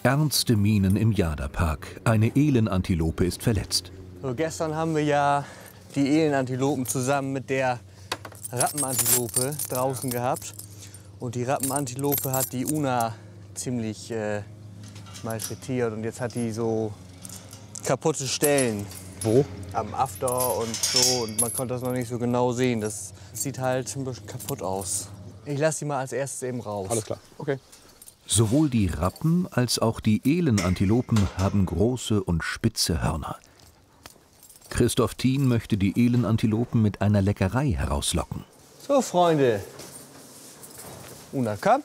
Ernste Mienen im Jada-Park. Eine Elenantilope ist verletzt. So, gestern haben wir ja die Elenantilopen zusammen mit der Rappenantilope draußen gehabt. Und die Rappenantilope hat die Una ziemlich malträtiert. Und jetzt hat die so kaputte Stellen. Wo? Am After und so. Und man konnte das noch nicht so genau sehen. Das sieht halt ein bisschen kaputt aus. Ich lasse die mal als erstes eben raus. Alles klar, okay. Sowohl die Rappen als auch die Elenantilopen haben große und spitze Hörner. Christoph Thien möchte die Elenantilopen mit einer Leckerei herauslocken. So, Freunde. Una, komm.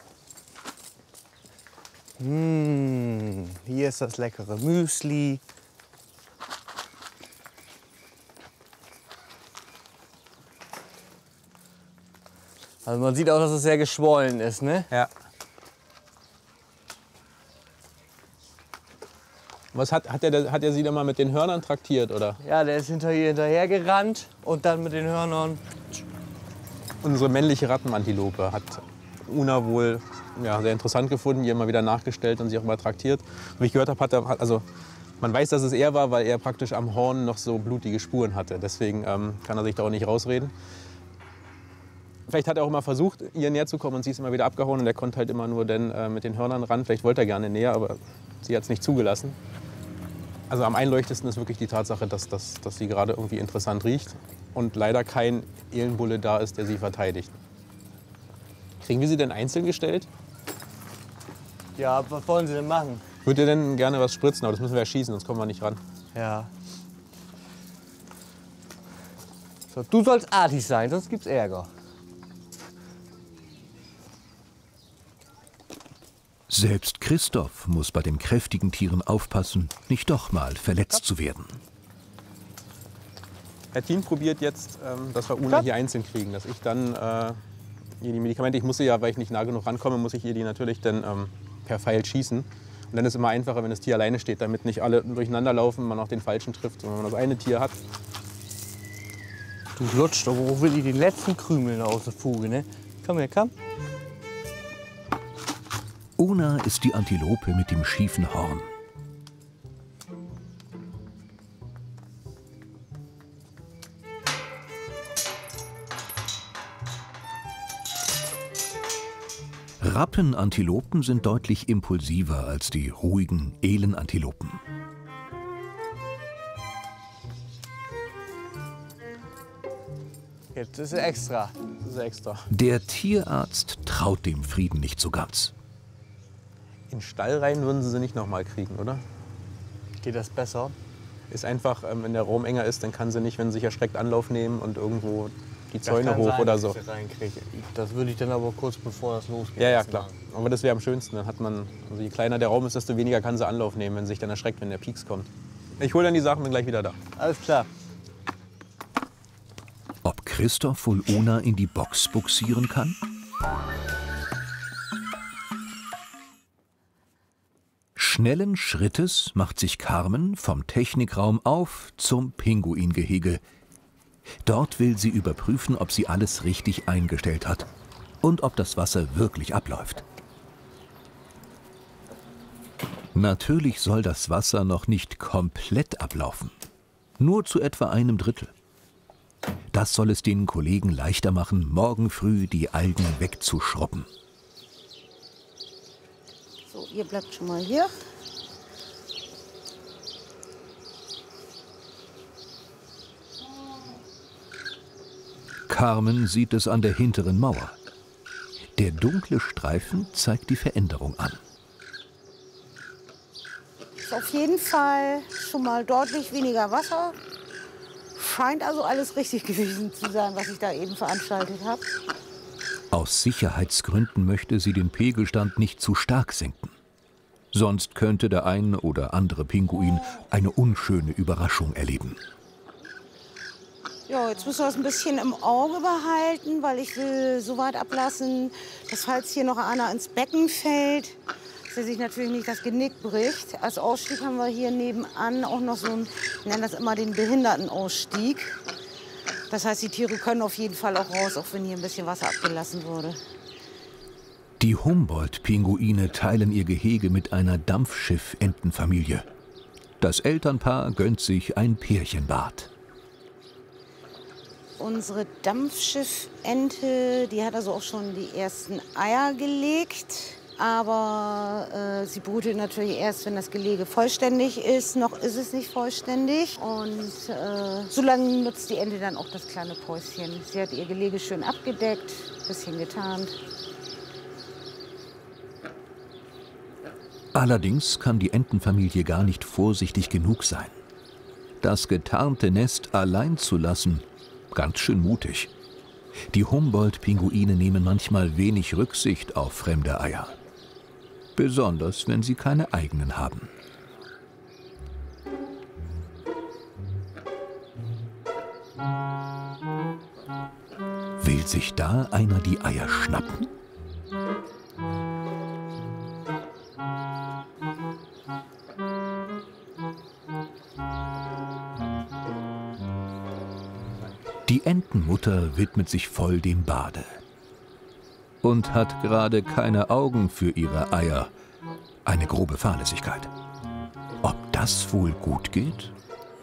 Hier ist das leckere Müsli. Also man sieht auch, dass es sehr geschwollen ist, ne? Ja. Was hat er sie dann mal mit den Hörnern traktiert, oder? Ja, der ist hinterher gerannt und dann mit den Hörnern. Unsere männliche Rappenantilope hat Una wohl sehr interessant gefunden, ihr immer wieder nachgestellt und sie auch mal traktiert. Wie ich gehört habe, also man weiß, dass es er war, weil er praktisch am Horn noch so blutige Spuren hatte. Deswegen kann er sich da auch nicht rausreden. Vielleicht hat er auch immer versucht, ihr näher zu kommen und sie ist immer wieder abgehauen und er konnte halt immer nur mit den Hörnern ran. Vielleicht wollte er gerne näher, aber sie hat es nicht zugelassen. Also am einleuchtendsten ist wirklich die Tatsache, dass sie gerade irgendwie interessant riecht und leider kein Elenbulle da ist, der sie verteidigt. Kriegen wir sie denn einzeln gestellt? Ja, was wollen Sie denn machen? Würdet ihr denn gerne was spritzen? Aber das müssen wir ja schießen, sonst kommen wir nicht ran. Ja. So, du sollst artig sein, sonst gibt's Ärger. Selbst Christoph muss bei den kräftigen Tieren aufpassen, nicht doch mal verletzt zu werden. Herr Thien probiert jetzt, dass wir Una hier einzeln kriegen. Dass ich dann ihr die Medikamente, ich muss sie ja, weil ich nicht nah genug rankomme, muss ich ihr die natürlich dann per Pfeil schießen. Und dann ist es immer einfacher, wenn das Tier alleine steht, damit nicht alle durcheinander laufen, man auch den Falschen trifft. Und wenn man das eine Tier hat. Du lutscht, aber wo will ich den letzten Krümel aus der Fuge, ne? Komm her, komm. Una ist die Antilope mit dem schiefen Horn. Rappenantilopen sind deutlich impulsiver als die ruhigen Elenantilopen. Jetzt ist er extra. Das ist extra. Der Tierarzt traut dem Frieden nicht so ganz. In den Stall rein würden sie nicht noch mal kriegen, oder? Geht das besser? Ist einfach, wenn der Raum enger ist, dann kann sie nicht, wenn sie sich erschreckt, Anlauf nehmen und irgendwo die Zäune hoch oder so. Das würde ich dann aber kurz bevor das losgeht. Ja, klar. Aber das wäre am schönsten. Dann hat man, also je kleiner der Raum ist, desto weniger kann sie Anlauf nehmen, wenn sie sich dann erschreckt, wenn der Pieks kommt. Ich hole dann die Sachen, bin gleich wieder da. Alles klar. Ob Christoph wohl Una in die Box buxieren kann? Schnellen Schrittes macht sich Carmen vom Technikraum auf zum Pinguingehege. Dort will sie überprüfen, ob sie alles richtig eingestellt hat und ob das Wasser wirklich abläuft. Natürlich soll das Wasser noch nicht komplett ablaufen, nur zu etwa 1/3. Das soll es den Kollegen leichter machen, morgen früh die Algen wegzuschrubben. So, ihr bleibt schon mal hier. Carmen sieht es an der hinteren Mauer. Der dunkle Streifen zeigt die Veränderung an. Ist auf jeden Fall schon mal deutlich weniger Wasser. Scheint also alles richtig gewesen zu sein, was ich da eben veranstaltet habe. Aus Sicherheitsgründen möchte sie den Pegelstand nicht zu stark senken. Sonst könnte der ein oder andere Pinguin eine unschöne Überraschung erleben. Ja, jetzt müssen wir es ein bisschen im Auge behalten, weil ich will so weit ablassen, dass falls hier noch einer ins Becken fällt, dass er sich natürlich nicht das Genick bricht. Als Ausstieg haben wir hier nebenan auch noch so einen, ich nenne das immer den Behindertenausstieg. Das heißt, die Tiere können auf jeden Fall auch raus, auch wenn hier ein bisschen Wasser abgelassen wurde. Die Humboldt-Pinguine teilen ihr Gehege mit einer Dampfschiff-Entenfamilie. Das Elternpaar gönnt sich ein Pärchenbad. Unsere Dampfschiffente, die hat also auch schon die ersten Eier gelegt. Aber sie brütet natürlich erst, wenn das Gelege vollständig ist. Noch ist es nicht vollständig. Und so lange nutzt die Ente dann auch das kleine Päuschen. Sie hat ihr Gelege schön abgedeckt, ein bisschen getarnt. Allerdings kann die Entenfamilie gar nicht vorsichtig genug sein. Das getarnte Nest allein zu lassen, ganz schön mutig. Die Humboldt-Pinguine nehmen manchmal wenig Rücksicht auf fremde Eier. Besonders, wenn sie keine eigenen haben. Will sich da einer die Eier schnappen? Die Entenmutter widmet sich voll dem Bade und hat gerade keine Augen für ihre Eier. Eine grobe Fahrlässigkeit. Ob das wohl gut geht?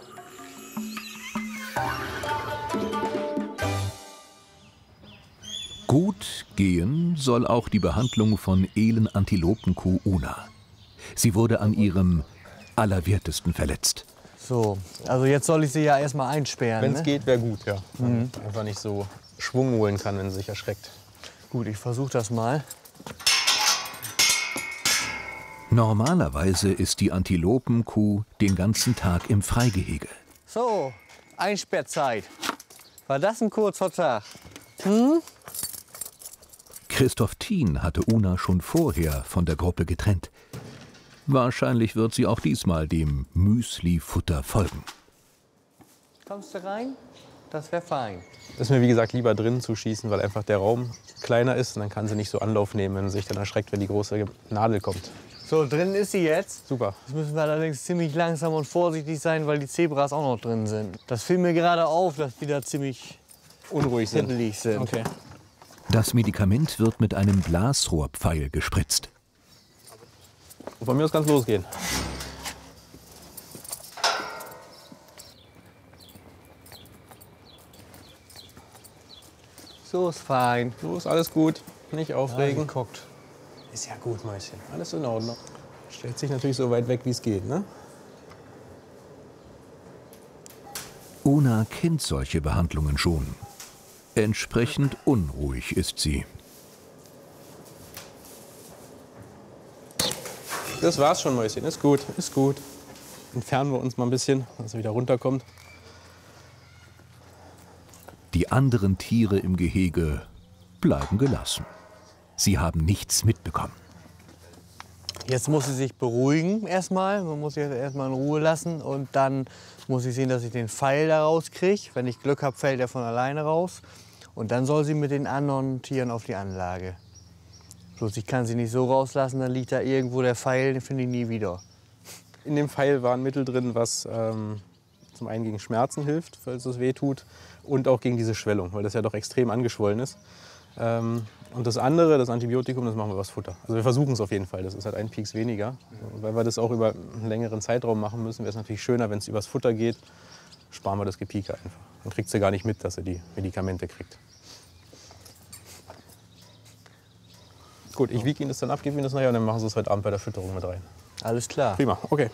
Gut gehen soll auch die Behandlung von Elenantilopenkuh Una. Sie wurde an ihrem Allerwertesten verletzt. So, also jetzt soll ich sie ja erstmal einsperren. Wenn es ne? geht, wäre gut, ja. Einfach nicht so Schwung holen kann, wenn sie sich erschreckt. Gut, ich versuche das mal. Normalerweise ist die Antilopenkuh den ganzen Tag im Freigehege. So, Einsperrzeit. War das ein kurzer Tag? Christoph Thien hatte Una schon vorher von der Gruppe getrennt. Wahrscheinlich wird sie auch diesmal dem Müsli-Futter folgen. Kommst du rein? Das wäre fein. Das ist mir wie gesagt lieber drinnen zu schießen, weil einfach der Raum kleiner ist und dann kann sie nicht so Anlauf nehmen, wenn sie sich dann erschreckt, wenn die große Nadel kommt. So, drin ist sie jetzt. Super. Jetzt müssen wir allerdings ziemlich langsam und vorsichtig sein, weil die Zebras auch noch drin sind. Das fiel mir gerade auf, dass die da ziemlich Unruhig sind. hibbelig sind. Okay. Das Medikament wird mit einem Blasrohrpfeil gespritzt. Von mir aus kann es losgehen. So ist fein. So ist alles gut. Nicht aufregen. Geguckt. Ist ja gut, Mäuschen. Alles in Ordnung. Stellt sich natürlich so weit weg, wie es geht, ne? Una kennt solche Behandlungen schon. Entsprechend unruhig ist sie. Das war's schon, Mäuschen. Ist gut, ist gut. Entfernen wir uns mal ein bisschen, dass er wieder runterkommt. Die anderen Tiere im Gehege bleiben gelassen. Sie haben nichts mitbekommen. Jetzt muss sie sich beruhigen erstmal. Man muss sie jetzt erstmal in Ruhe lassen. Und dann muss ich sehen, dass ich den Pfeil da rauskriege. Wenn ich Glück habe, fällt er von alleine raus. Und dann soll sie mit den anderen Tieren auf die Anlage. Bloß ich kann sie nicht so rauslassen, dann liegt da irgendwo der Pfeil, den finde ich nie wieder. In dem Pfeil war ein Mittel drin, was zum einen gegen Schmerzen hilft, falls es weh tut, und auch gegen diese Schwellung, weil das ja doch extrem angeschwollen ist. Und das andere, das Antibiotikum, das machen wir übers Futter. Also wir versuchen es auf jeden Fall, das ist halt ein Pieks weniger. Weil wir das auch über einen längeren Zeitraum machen müssen, wäre es natürlich schöner, wenn es übers Futter geht, sparen wir das Gepieke einfach. Dann kriegt sie gar nicht mit, dass sie die Medikamente kriegt. Gut, ich wiege Ihnen das dann ab, gebe Ihnen das nachher und dann machen Sie es heute Abend bei der Fütterung mit rein. Alles klar. Prima, okay.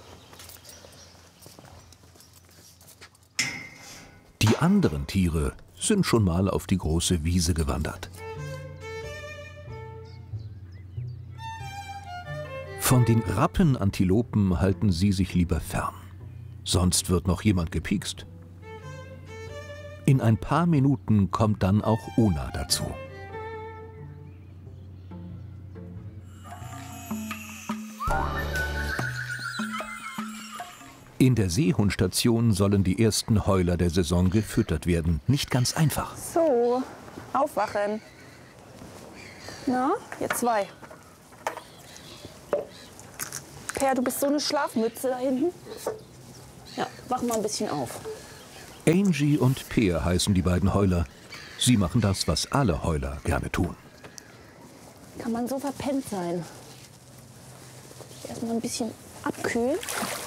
Die anderen Tiere sind schon mal auf die große Wiese gewandert. Von den Rappenantilopen halten sie sich lieber fern. Sonst wird noch jemand gepiekst. In ein paar Minuten kommt dann auch Una dazu. In der Seehundstation sollen die ersten Heuler der Saison gefüttert werden. Nicht ganz einfach. So, aufwachen. Na, ihr zwei. Per, du bist so eine Schlafmütze da hinten. Ja, wach mal ein bisschen auf. Angie und Peer heißen die beiden Heuler. Sie machen das, was alle Heuler gerne tun. kann man so verpennt sein? Erstmal ein bisschen abkühlen.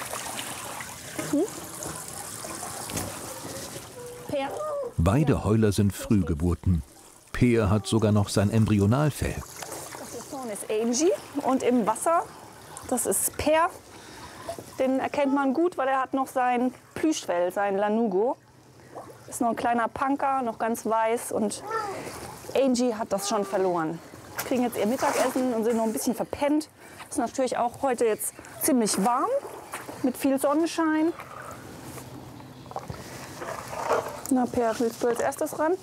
Peer. Beide Heuler sind Frühgeburten. Peer hat sogar noch sein Embryonalfell. Das hier vorne ist Angie und im Wasser, das ist Peer. Den erkennt man gut, weil er hat noch sein Plüschfell, sein Lanugo. Ist noch ein kleiner Punker, noch ganz weiß und Angie hat das schon verloren. Die kriegen jetzt ihr Mittagessen und sind noch ein bisschen verpennt. Ist natürlich auch heute jetzt ziemlich warm, mit viel Sonnenschein. Na, Peer, willst du als erstes ran?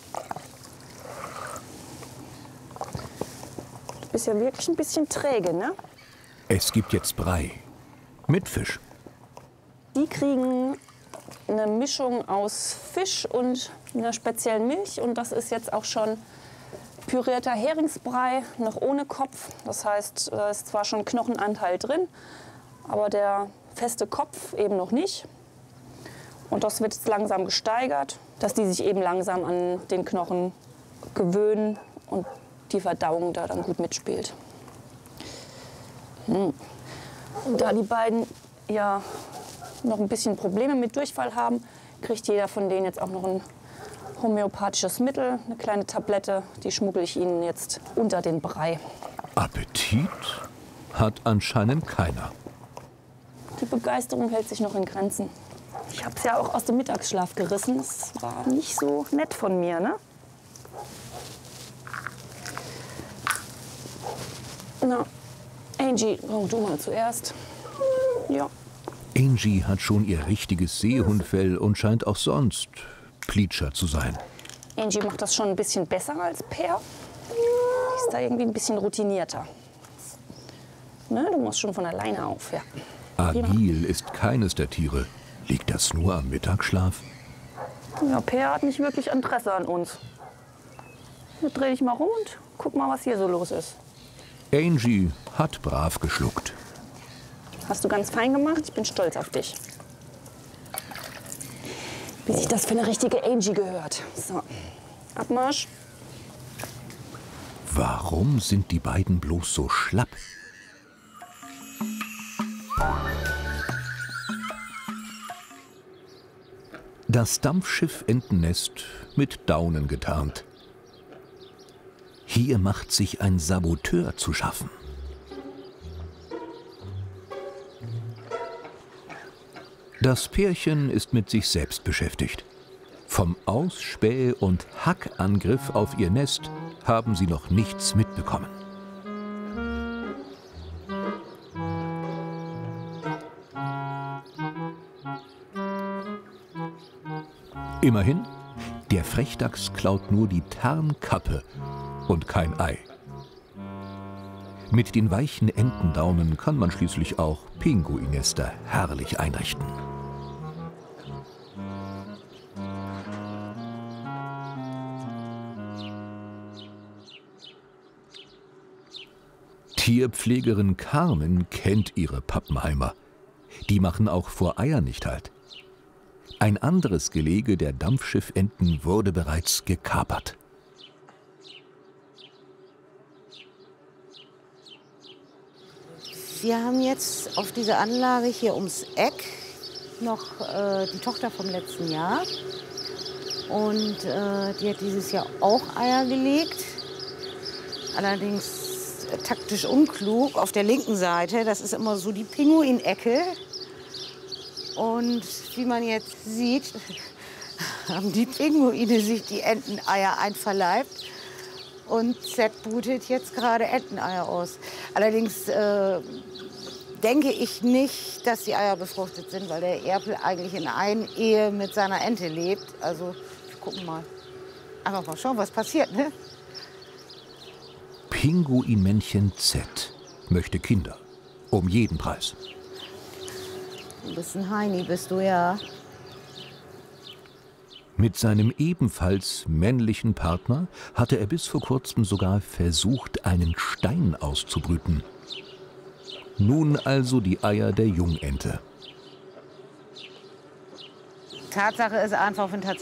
Du bist ja wirklich ein bisschen träge, ne? Es gibt jetzt Brei. Mit Fisch. Die kriegen eine Mischung aus Fisch und einer speziellen Milch. Und das ist jetzt auch schon pürierter Heringsbrei, noch ohne Kopf. Das heißt, da ist zwar schon Knochenanteil drin, aber der feste Kopf eben noch nicht. Und das wird jetzt langsam gesteigert, dass die sich eben langsam an den Knochen gewöhnen und die Verdauung da dann gut mitspielt. Und da die beiden ja noch ein bisschen Probleme mit Durchfall haben, kriegt jeder von denen jetzt auch noch ein homöopathisches Mittel, eine kleine Tablette, die schmuggle ich ihnen jetzt unter den Brei. Appetit hat anscheinend keiner. Die Begeisterung hält sich noch in Grenzen. Ich habe es ja auch aus dem Mittagsschlaf gerissen. Das war nicht so nett von mir, ne? Na, Angie, oh, du mal zuerst. Ja. Angie hat schon ihr richtiges Seehundfell und scheint auch sonst Pleatscher zu sein. Angie macht das schon ein bisschen besser als Peer. Die ist da irgendwie ein bisschen routinierter. Ne, du musst schon von alleine auf, ja. Agil ist keines der Tiere. Liegt das nur am Mittagsschlaf? Ja, Peer hat nicht wirklich Interesse an uns. Jetzt dreh dich mal rum und guck mal, was hier so los ist. Angie hat brav geschluckt. Hast du ganz fein gemacht. Ich bin stolz auf dich. Wie sich das für eine richtige Angie gehört. So, Abmarsch. Warum sind die beiden bloß so schlapp? Das Dampfschiff Entennest mit Daunen getarnt. Hier macht sich ein Saboteur zu schaffen. Das Pärchen ist mit sich selbst beschäftigt. Vom Ausspäh- und Hackangriff auf ihr Nest haben sie noch nichts mitbekommen. Immerhin, der Frechdachs klaut nur die Tarnkappe und kein Ei. Mit den weichen Entendaunen kann man schließlich auch Pinguinnester herrlich einrichten. Tierpflegerin Carmen kennt ihre Pappenheimer. Die machen auch vor Eier nicht halt. Ein anderes Gelege der Dampfschiffenten wurde bereits gekapert. Wir haben jetzt auf dieser Anlage hier ums Eck noch die Tochter vom letzten Jahr. Und die hat dieses Jahr auch Eier gelegt. Allerdings taktisch unklug auf der linken Seite. Das ist immer so die Pinguinecke. Und wie man jetzt sieht, haben die Pinguine sich die Enteneier einverleibt. Und Z brütet jetzt gerade Enteneier aus. Allerdings denke ich nicht, dass die Eier befruchtet sind, weil der Erpel eigentlich in Einehe mit seiner Ente lebt. Also, wir gucken mal. Einfach mal schauen, was passiert, ne? Pinguinmännchen Z möchte Kinder. Um jeden Preis. Du bist ein Heini, bist du ja. Mit seinem ebenfalls männlichen Partner hatte er bis vor kurzem sogar versucht, einen Stein auszubrüten. Nun also die Eier der Jungente. Tatsache ist einfach, wenn tatsächlich